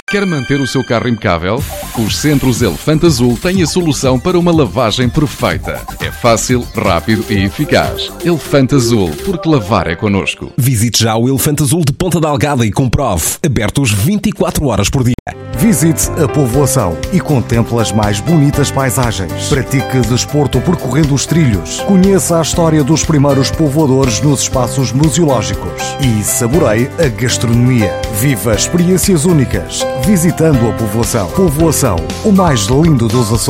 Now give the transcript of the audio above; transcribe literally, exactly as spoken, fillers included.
Quer manter o seu carro impecável? Os Centros Elefante Azul têm a solução para uma lavagem perfeita. É fácil, rápido e eficaz. Elefante Azul, porque lavar é connosco. Visite já o Elefante Azul de Ponta Delgada e comprove. Abertos vinte e quatro horas por dia. Visite a povoação e contemple as mais bonitas paisagens. Pratique desporto percorrendo os trilhos. Conheça a história dos primeiros povoadores nos espaços museológicos. E saboreie a gastronomia. Viva experiências únicas visitando a povoação. Povoação, o mais lindo dos Açores.